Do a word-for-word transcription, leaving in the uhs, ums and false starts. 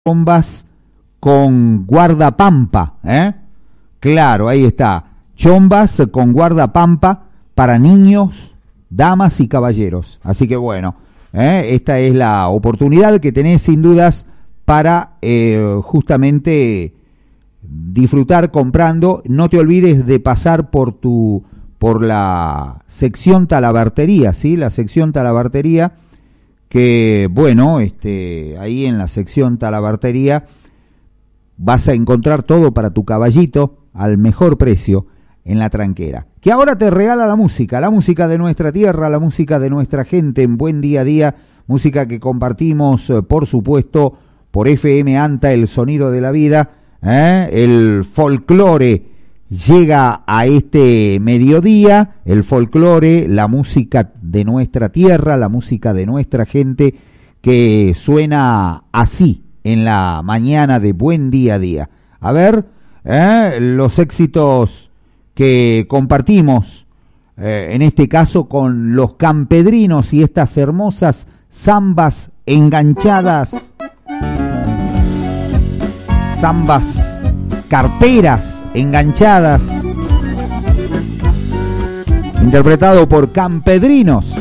chombas con guardapampa, ¿eh? Claro, ahí está. Chombas con guardapampa para niños, damas y caballeros. Así que bueno, ¿eh? Esta es la oportunidad que tenés sin dudas para eh, justamente disfrutar comprando. No te olvides de pasar por tu por la sección talabartería, ¿sí? La sección talabartería, que bueno, este, ahí en la sección talabartería vas a encontrar todo para tu caballito al mejor precio en la tranquera. Que ahora te regala la música, la música de nuestra tierra, la música de nuestra gente en Buen Día a Día, música que compartimos, eh, por supuesto, por F M ANTA, el sonido de la vida, ¿eh? El folclore llega a este mediodía, el folclore, la música de nuestra tierra, la música de nuestra gente, que suena así en la mañana de Buen Día a Día. A ver, ¿eh? los éxitos que compartimos, eh, en este caso con los campedrinos y estas hermosas zambas enganchadas, zambas carteras enganchadas, interpretado por Campedrinos.